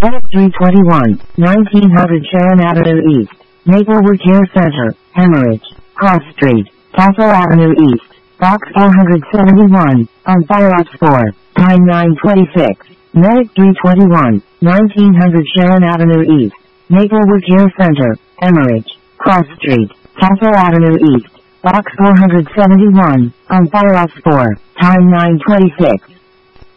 Medic 321, 1900 Sharon Avenue East, Maplewood Care Center, Hemorrhage, Cross Street, Castle Avenue East, Box 471, on fire ops 4, time 9:26. Medic 321, 1900 Sharon Avenue East, Maplewood Care Center, Hemorrhage, Cross Street, Castle Avenue East, Box 471, on fire ops 4, time 9:26.